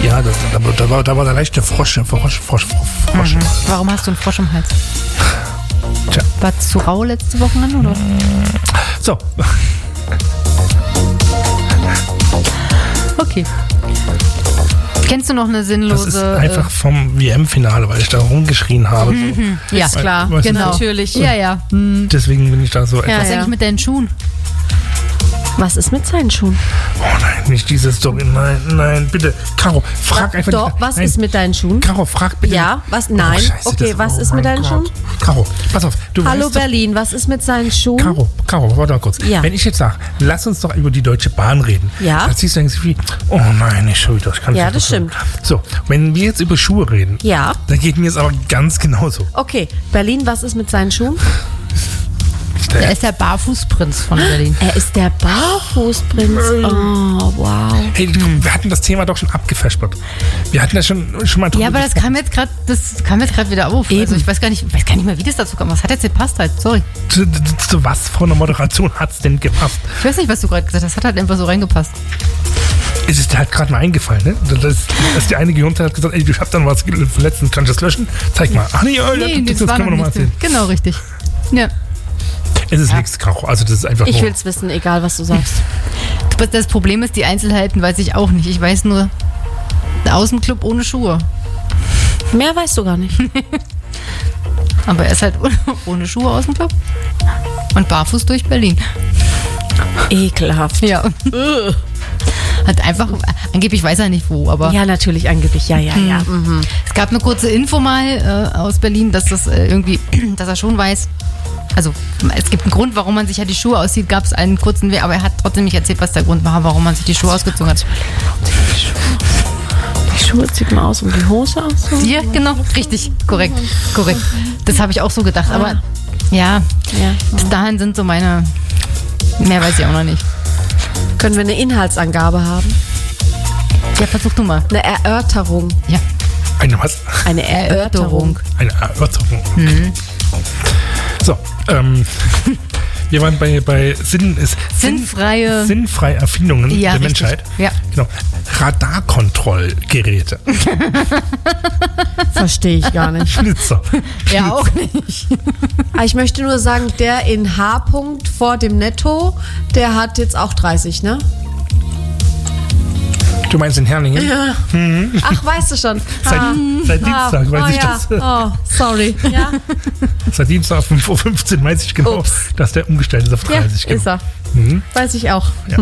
Ja, da war der leichte Frosch. Warum hast du einen Frosch im Hals? Tja. War es zu rau letzte Wochenende, oder? So. Okay. Kennst du noch eine sinnlose... Das ist einfach vom WM-Finale, weil ich da rumgeschrien habe. So. Ja, Ist klar, Weißt du, genau. natürlich. Ja. Deswegen bin ich da so Was etwas... ist eigentlich mit deinen Schuhen? Was ist mit seinen Schuhen? Oh nein, nicht diese Story. Nein, bitte. Caro, frag einfach Doch, nicht. was Nein. ist mit deinen Schuhen? Caro, frag bitte. Ja, was? Nein. Scheiße, Okay, was ist mit mein deinen Gott. Schuhen? Caro, pass auf. Du Hallo weißt doch, Berlin, was ist mit seinen Schuhen? Caro, warte mal kurz. Ja. Wenn ich jetzt sage, lass uns doch über die Deutsche Bahn reden, Ja. dann siehst du irgendwie, oh nein, nicht schon wieder. Ich kann Ja, nicht das hören. stimmt. So, wenn wir jetzt über Schuhe reden, Ja. dann geht mir es aber ganz genauso. Okay, Berlin, was ist mit seinen Schuhen? Er ist der Barfußprinz von Berlin. Er ist der Barfußprinz. Oh, wow. Hey, wir hatten das Thema doch schon abgefespert. Wir hatten das schon mal drüber Ja, aber das kam jetzt gerade wieder auf. Eben. Also ich weiß gar nicht mehr, wie das dazu kam. Was hat jetzt gepasst halt? Sorry. zu was von der Moderation hat es denn gepasst? Ich weiß nicht, was du gerade gesagt hast. Das hat halt einfach so reingepasst. Es ist dir halt gerade mal eingefallen, ne? Dass die eine Gehirnzeit hat gesagt, ey, ich hab dann was verletzt, kann ich das löschen? Zeig mal. Ach nee, das war können wir noch nochmal nicht so. erzählen. Genau, richtig. Ja. Es ist nichts, Caro. Also das ist einfach Ich nur... will's wissen, egal was du sagst. Das Problem ist, die Einzelheiten weiß ich auch nicht. Ich weiß nur, der Außenclub ohne Schuhe. Mehr weißt du gar nicht. Aber er ist halt ohne Schuhe Außenclub. Und barfuß durch Berlin. Ekelhaft. Ja. Hat einfach, angeblich weiß er nicht wo, aber Ja, natürlich, angeblich. Ja. Mhm. es gab eine kurze Info mal aus Berlin, dass das irgendwie, dass er schon weiß. Also es gibt einen Grund, warum man sich ja die Schuhe auszieht, gab es einen kurzen Weg, aber er hat trotzdem nicht erzählt, was der Grund war, warum man sich die Schuhe ausgezogen hat. Die Schuhe zieht man aus und die Hose aus. Ja, genau, richtig, korrekt. Das habe ich auch so gedacht, aber ja, bis dahin sind so meine, mehr weiß ich auch noch nicht. Können wir eine Inhaltsangabe haben? Ja, versuch du mal. Eine Erörterung. Ja, Eine was? Eine Erörterung. Eine Erörterung. So, wir waren bei sinnfreie sinnfreie Erfindungen Ja, der richtig. Menschheit. Ja. Genau. Radarkontrollgeräte. Verstehe ich gar nicht. Schlitzer. Ja, auch nicht. Ich möchte nur sagen, der in H. vor dem Netto, der hat jetzt auch 30, ne? Du meinst in Herningen? Ja. Ach, weißt du schon. Seit Dienstag weiß ich das. Oh, sorry. Ja, Seit Dienstag 5:15 Uhr weiß ich genau, Ups. dass der umgestellt ist auf 30. ist er. Weiß ich auch. Ja.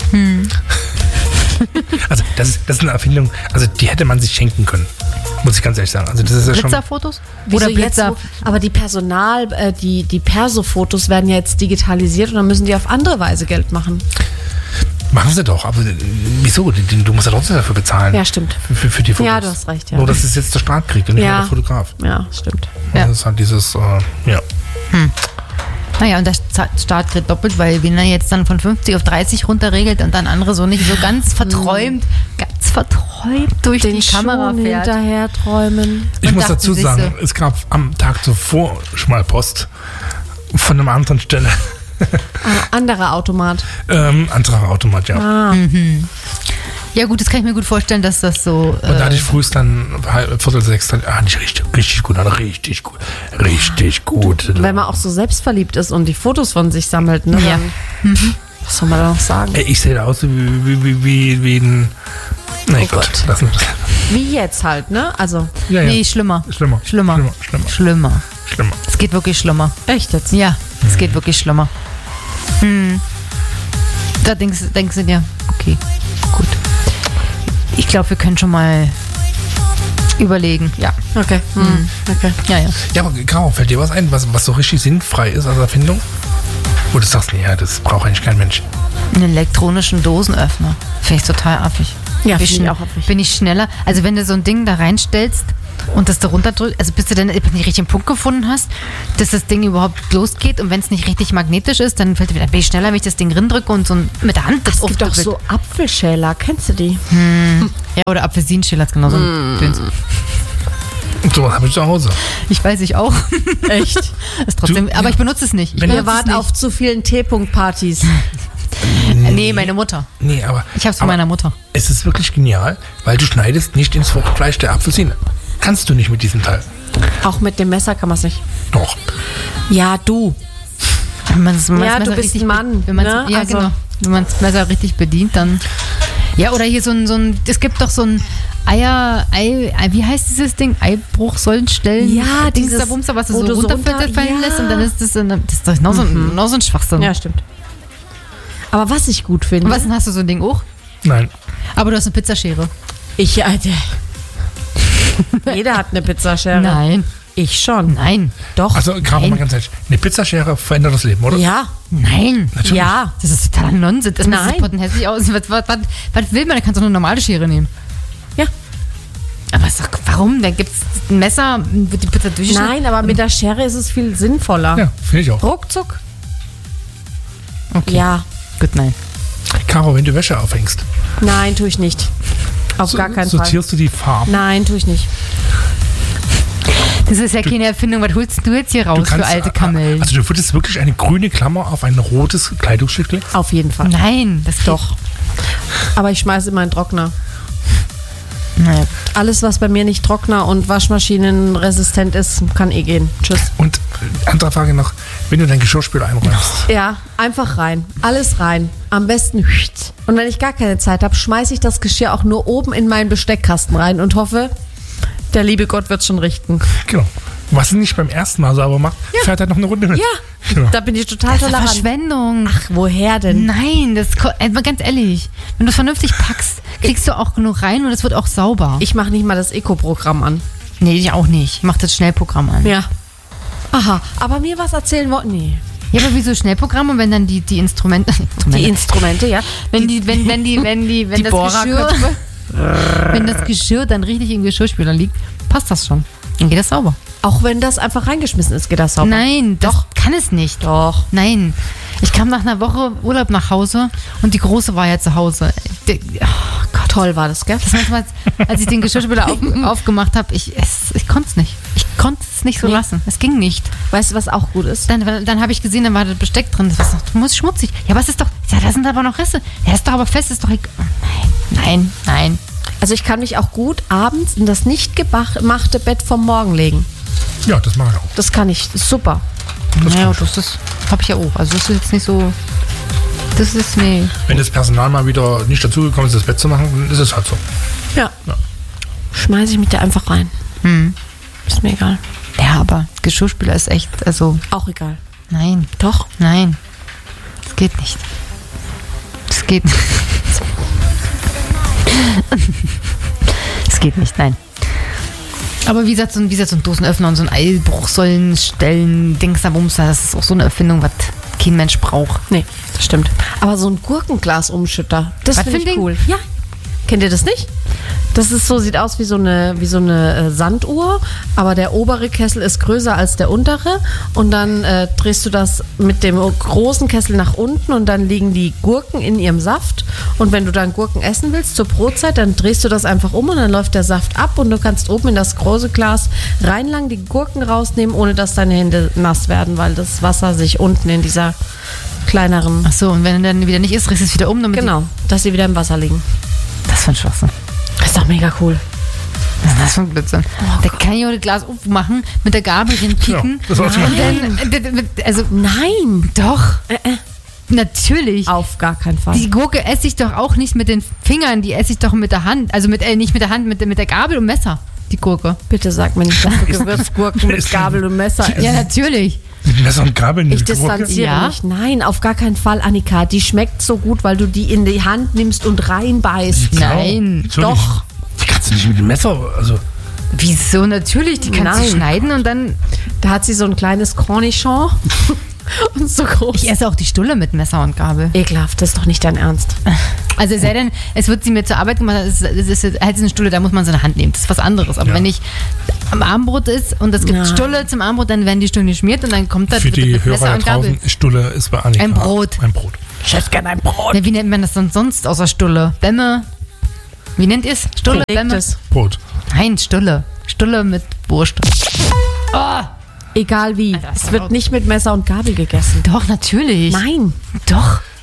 Also das ist eine Erfindung, also die hätte man sich schenken können, muss ich ganz ehrlich sagen. Also das ist ja schon... Blitzerfotos? Wieso Oder jetzt, Blitzer? aber die die Perso-Fotos werden ja jetzt digitalisiert und dann müssen die auf andere Weise Geld machen. Machen sie doch, aber wieso? Du musst ja trotzdem dafür bezahlen. Ja, stimmt. Für die Fotos. Ja, du hast recht, ja. Nur, dass es jetzt der Staat kriegt und nicht Ja. nur der Fotograf. Ja, stimmt. Ja. Das ist halt dieses, ja. Naja, und der Staat tritt doppelt, weil wenn er jetzt dann von 50 auf 30 runterregelt und dann andere so nicht so ganz verträumt durch die Kamera Schuhen fährt. hinterher träumen. Ich Und muss dachten dazu sich sagen, es gab am Tag zuvor schon mal Post von einer anderen Stelle. Anderer Automat. Anderer Automat, ja. Ja gut, das kann ich mir gut vorstellen, dass das so... Und da hatte ich frühst dann 5:45, dann hatte ich richtig gut. Wenn man auch so selbstverliebt ist und die Fotos von sich sammelt, ne? Ja. Dann, was soll man da noch sagen? Ey, ich sehe da aus wie ein... Nein, Oh Gott. lass mich das. Wie jetzt halt, ne? Also, Ja, Nee, schlimmer. Schlimmer. Es geht wirklich schlimmer. echt jetzt? Ja, es geht wirklich schlimmer. Da denkst du dir, okay, gut. Ich glaube, wir können schon mal überlegen. Ja, Okay. Okay. ja. Ja, aber Caro, fällt dir was ein, was so richtig sinnfrei ist als Erfindung? Wo du sagst, nee, ja, das braucht eigentlich kein Mensch. Einen elektronischen Dosenöffner. Finde ich total affig. Ja, finde ich auch affig. Bin ich schneller. Also wenn du so ein Ding da reinstellst und das da runterdrückst, also bis du dann den richtigen Punkt gefunden hast, dass das Ding überhaupt losgeht und wenn es nicht richtig magnetisch ist, dann bin ich schneller, wenn ich das Ding drücke und so mit der Hand das Es gibt doch aufdrücke. so Apfelschäler, kennst du die? Ja, oder Apfelsinenschäler ist genauso ein Döns. Und sowas habe ich zu Hause. Ich weiß, ich auch. Echt? Ist trotzdem, aber ich benutze es nicht. Wenn Ihr wart auf zu vielen T-Punkt-Partys. Nee, meine Mutter. Nee, aber... Ich hab's von aber meiner Mutter. Es ist wirklich genial, weil du schneidest nicht ins Fruchtfleisch der Apfelsine. Kannst du nicht mit diesem Teil. Auch mit dem Messer kann man es nicht. Doch. Ja, du. Wenn man's Ja, Messer du bist richtig ein Mann, Wenn man's, ne? Ja, Also- genau. Wenn man das Messer richtig bedient, dann... Ja, oder hier so ein es gibt doch so ein wie heißt dieses Ding? Eibruchsäulenstellen? Ja, Dings dieses, da Bumster, was du wo so du so runterfallen runter- lässt ja. und dann ist das doch genau so ein Schwachsinn. Ja, stimmt. Aber was ich gut finde... Was denn, hast du so ein Ding auch? Nein. Aber du hast eine Pizzaschere. Jeder hat eine Pizzaschere. Nein. Ich schon. Nein. Doch. Also, gerade mal ganz ehrlich. Eine Pizzaschere verändert das Leben, oder? ja. Nein. Natürlich. Ja. Das ist totaler Nonsens. Das Nein. sieht pottenhässlich aus. Was will man? Da kannst du nur eine normale Schere nehmen. Ja. Aber ist doch, warum? Da gibt es ein Messer, wird die Pizza durchschneiden. Nein, aber mit der Schere ist es viel sinnvoller. Ja, finde ich auch. Ruckzuck. Okay. Ja. Gut, nein. Caro, wenn du Wäsche aufhängst, Nein, tue ich nicht. Auf gar keinen Fall. sortierst du die Farben. Nein, tue ich nicht. Das ist ja keine Erfindung. Was holst du jetzt hier raus für alte Kamellen? Also du würdest wirklich eine grüne Klammer auf ein rotes Kleidungsstück legen? Auf jeden Fall. Nein, das geht. Doch. Aber ich schmeiße immer in den Trockner. Naja. Alles, was bei mir nicht Trockner und Waschmaschinenresistent ist, kann eh gehen. Tschüss. Und andere Frage noch, wenn du dein Geschirrspüler einräumst, Ja, einfach rein. Alles rein. Am besten. Und wenn ich gar keine Zeit habe, schmeiße ich das Geschirr auch nur oben in meinen Besteckkasten rein und hoffe, der liebe Gott wird schon richten. genau. Was er nicht beim ersten Mal sauber macht, fährt er noch eine Runde mit. Ja, Genau. da bin ich total Das ist tolerant. Verschwendung. Ach, woher denn? Nein, mal ganz ehrlich. Wenn du es vernünftig packst, kriegst du auch genug rein und es wird auch sauber. Ich mache nicht mal das Eco-Programm an. Nee, ich auch nicht. Ich mach das Schnellprogramm an. Ja. Aha, aber mir was erzählen wollten? Nee. Ja, aber wieso Schnellprogramm und wenn dann die Instrumente. Die Instrumente, ja. wenn das Bohrerköpfe. wenn das Geschirr dann richtig im Geschirrspüler liegt, passt das schon. Dann geht das sauber. Auch wenn das einfach reingeschmissen ist, geht das sauber. Nein, das kann es nicht. Doch. Nein. Ich kam nach einer Woche Urlaub nach Hause und die Große war ja zu Hause. Oh Gott. Toll war das, gell? Das manchmal, als ich den Geschirrspüler aufgemacht habe, ich konnte es nicht. Ich konnte es nicht so Nee. lassen. Es ging nicht. Weißt du, was auch gut ist? Dann habe ich gesehen, dann war das Besteck drin. Das war so, du musst schmutzig. Ja, was ist doch. Ja, da sind aber noch Reste. Ja, ist doch aber fest, ist doch egal. Nein. Also ich kann mich auch gut abends in das nicht gemachte Bett vom Morgen legen. Ja, das mache ich auch. Das kann ich. Das ist super. Naja, das habe ich ja auch. Also das ist jetzt nicht so. Das ist, nee. Wenn das Personal mal wieder nicht dazugekommen ist, das Bett zu machen, dann ist es halt so. Ja. Ja. Schmeiße ich mich da einfach rein. Ist mir egal. Ja, aber Geschirrspüler ist echt, also, Auch egal. nein. Doch. Nein. Das geht nicht. Das geht nicht. Das geht nicht, nein. Aber wie gesagt, so ein Dosenöffner und so ein Eibruchsäulenstellen, Dingsabumster, das ist auch so eine Erfindung, was kein Mensch braucht. Nee, das stimmt. Aber so ein Gurkenglasumschütter, das Was finde für ein ich Ding? cool. Ja. Kennt ihr das nicht? Das ist so, sieht aus wie so eine Sanduhr, aber der obere Kessel ist größer als der untere und dann drehst du das mit dem großen Kessel nach unten und dann liegen die Gurken in ihrem Saft und wenn du dann Gurken essen willst zur Brotzeit, dann drehst du das einfach um und dann läuft der Saft ab und du kannst oben in das große Glas reinlangen, die Gurken rausnehmen, ohne dass deine Hände nass werden, weil das Wasser sich unten in dieser kleineren... Ach so, und wenn er dann wieder nicht ist, drehst du es wieder um. Damit Genau, dass sie wieder im Wasser liegen. Das ist ein Schwachsinn. Das ist doch mega cool. Was ist das für ein Blödsinn? Da kann ich auch das Glas aufmachen, mit der Gabel hinpieken. Ja, das war's. Und dann, also, Nein, doch. Natürlich. auf gar keinen Fall. Die Gurke esse ich doch auch nicht mit den Fingern, die esse ich doch mit der Hand. Also nicht mit der Hand, mit der Gabel und Messer. Die Gurke. Bitte sag mir nicht, dass du Gewürzgurken mit Gabel und Messer isst. Ja, natürlich. Mit Messer und Gabel in Ich die Gurke. distanziere Ja? mich. Nein, auf gar keinen Fall, Annika. Die schmeckt so gut, weil du die in die Hand nimmst und reinbeißt. Nein, Natürlich. doch. Die kannst du nicht mit dem Messer, also Wieso? Natürlich. Die kannst du Nein. schneiden und dann. Da hat sie so ein kleines Cornichon und so groß. Ich esse auch die Stulle mit Messer und Gabel. Ekelhaft, das ist doch nicht dein Ernst. Also es sei denn, es wird sie mir zur Arbeit gemacht, es ist halt eine Stulle, da muss man sie in der Hand nehmen. Das ist was anderes. Aber Ja. wenn ich am Abendbrot ist und es gibt Nein. Stulle zum Abendbrot, dann werden die Stullen geschmiert und dann kommt das für die mit Hörer Messer da und Gabel. draußen, Stulle ist bei Annika. Ein Brot. Ein Brot. Ich hätte gerne ein Brot. Na, wie nennt man das denn sonst außer Stulle? Bämme? Wie nennt ihr es? Stulle, Bämme? Belegtes. Brot. Nein, Stulle. Stulle mit Wurst. Oh, Egal wie. Alter, Es wird nicht mit Messer und Gabel gegessen. doch, natürlich. Nein. Doch.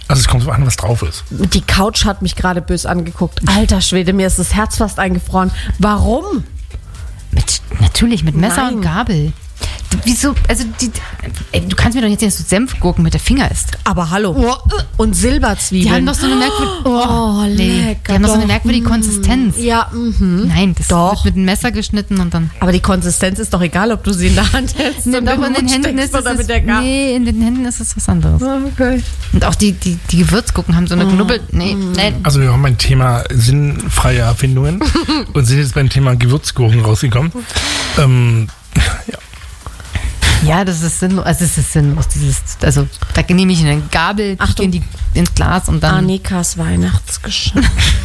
Also es kommt so an, was drauf ist. Die Couch hat mich gerade böse angeguckt. Alter Schwede, mir ist das Herz fast eingefroren. Warum? Natürlich, mit Messer Nein. und Gabel. Wieso? Also, du kannst mir doch jetzt nicht so Senfgurken mit der Finger isst. Aber hallo. Und Silberzwiebeln. Die haben doch so eine merkwürdige. Oh, lecker. Die haben doch so eine doch. merkwürdige Konsistenz. Ja, Nein, das Doch. wird mit einem Messer geschnitten und dann. Aber die Konsistenz ist doch egal, ob du sie in der Hand hältst und Doch, in den Mund steckst oder mit der Gabel. Nee, in den Händen ist es was anderes. Okay. Und auch die Gewürzgurken haben so eine Knubbel. Nee, nein. Also wir haben beim Thema sinnfreie Erfindungen und sind jetzt beim Thema Gewürzgurken rausgekommen. Ja, das ist sinnlos. Also, es ist sinnlos. Also, da nehme ich eine Gabel, Achtung. ins Glas und dann. Annikas Weihnachtsgeschenk.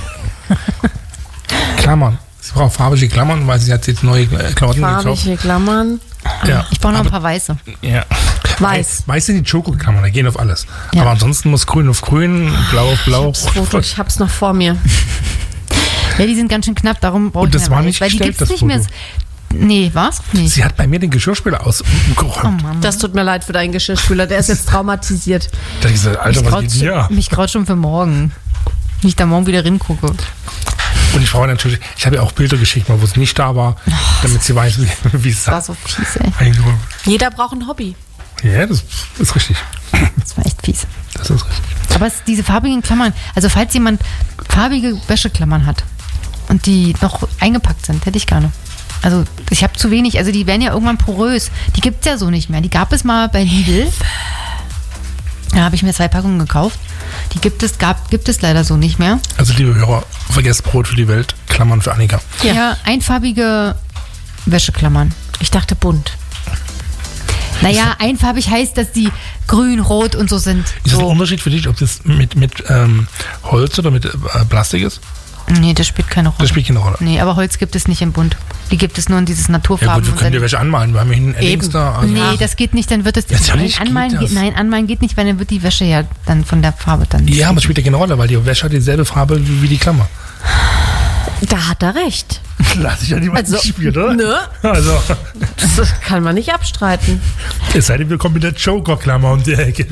Klammern. Sie braucht farbige Klammern, weil sie hat jetzt neue Klamotten gekauft. Farbige Klammern. Ja. Ich brauche noch ein Aber- paar weiße. Ja. Weiß. Weiß sind die Schokoklammern, da gehen auf alles. Ja. Aber ansonsten muss grün auf grün, blau auf blau. Das Foto, ich hab's noch vor mir. Ja, die sind ganz schön knapp, darum brauche Und ich das mehr war Weiß, nicht weil die gestellt, gibt's das nicht mehr. Foto. Nee, war's nicht. Sie hat bei mir den Geschirrspüler ausgeräumt. Mann. Das tut mir leid für deinen Geschirrspüler, der ist jetzt traumatisiert. Da hab ich gesagt, Alter, was geht hier? Mich graut schon für morgen. Wenn ich da morgen wieder ringucke. Und ich brauche natürlich, ich habe ja auch Bilder geschickt, wo es nicht da war, damit sie weiß, wie es Das war so fies, ey. eingeräumt. Jeder braucht ein Hobby. Ja, das ist richtig. Das war echt fies. Das ist richtig. Aber diese farbigen Klammern, also falls jemand farbige Wäscheklammern hat und die noch eingepackt sind, hätte ich gerne. Also ich habe zu wenig, also die werden ja irgendwann porös. Die gibt es ja so nicht mehr. Die gab es mal bei Lidl. Da habe ich mir 2 Packungen gekauft. Die gibt es leider so nicht mehr. Also liebe Hörer, vergesst Brot für die Welt, Klammern für Annika. Ja, einfarbige Wäscheklammern. Ich dachte bunt. Naja, einfarbig heißt, dass die grün, rot und so sind. Ist das ein So. Unterschied für dich, ob das mit Holz oder mit Plastik ist? Nee, das spielt keine Rolle. Das spielt keine Rolle. Nee, aber Holz gibt es nicht im Bunt. Die gibt es nur in dieses Ja Naturfarben. gut, wir können dir welche anmalen. Wir haben hier einen Eddings da. Also Nee, das geht nicht, dann wird es. Natürlich geht anmalen das. nein, anmalen geht nicht, weil dann wird die Wäsche ja dann von der Farbe dann. ja, aber es spielt ja keine Rolle, weil die Wäsche hat dieselbe Farbe wie die Klammer. Da hat er recht. Lass ich ja niemand Also, nicht spielen, oder? ne? Also, Das kann man nicht abstreiten. es sei denn, wir kommen mit der Joker-Klammer um die Ecke.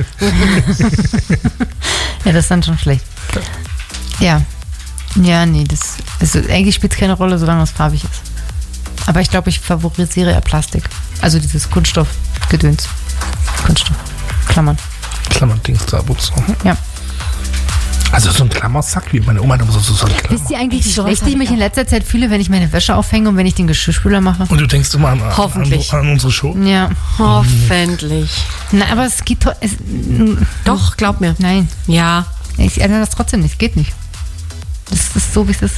Ja, das ist dann schon schlecht. Ja. Ja, nee, also eigentlich spielt es keine Rolle, solange es farbig ist. Aber ich glaube, ich favorisiere eher Plastik. Also dieses Kunststoffgedöns. Kunststoff. Klammern. Klammerdings da, ups. Ja. Also so ein Klammersack, wie meine Oma hat immer so ein Klammer. Wisst ihr eigentlich, wie Sowas schlecht hab ich ich mich auch. in letzter Zeit fühle, wenn ich meine Wäsche aufhänge und wenn ich den Geschirrspüler mache? Und du denkst immer an Hoffentlich. an unsere Show? Ja. Hoffentlich. Na, aber es geht Doch, glaub mir. nein. Ja. Ich ändere das trotzdem nicht. Geht nicht. Das ist so, wie es ist.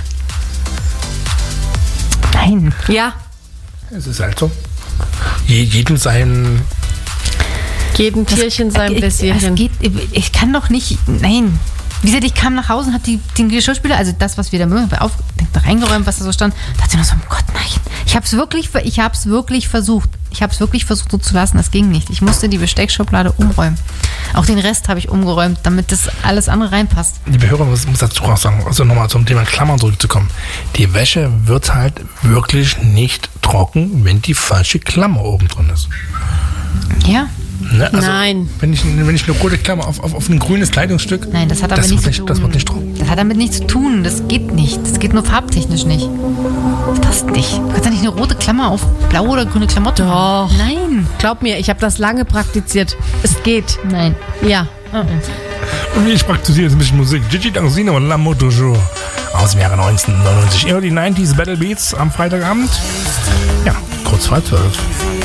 Nein. Ja. Es ist halt so. Jedem sein. Jedem Tierchen sein Bläschen. Ich kann doch nicht. Nein. Wie gesagt, ich kam nach Hause und habe den Geschirrspüler, also das, was wir da da reingeräumt, was da so stand, da dachte ich nur so, oh Gott, nein. Ich habe es wirklich versucht. Ich habe es wirklich versucht, so zu lassen. Das ging nicht. Ich musste die Besteckschublade umräumen. Auch den Rest habe ich umgeräumt, damit das alles andere reinpasst. Liebe Hörer, muss dazu auch sagen, also nochmal zum Thema Klammern zurückzukommen. Die Wäsche wird halt wirklich nicht trocken, wenn die falsche Klammer oben drin ist. Ja. Ne? Also, Nein. Wenn ich eine rote Klammer auf ein grünes Kleidungsstück, Nein, das hat damit nichts zu tun. das wird nicht trocken. Das hat damit nichts zu tun. Das geht nicht. Das geht nur farbtechnisch nicht. Das passt nicht. Du kannst ja nicht eine rote Klammer auf blaue oder grüne Klamotte Doch. machen. Nein. Glaub mir, ich habe das lange praktiziert. Es geht. Nein. Ja. Und ich praktiziere jetzt ein bisschen Musik. Gigi D'Agostino und La Moto Jour aus dem Jahre 1999. Early 90s Battle Beats am Freitagabend. Ja, kurz vor 12.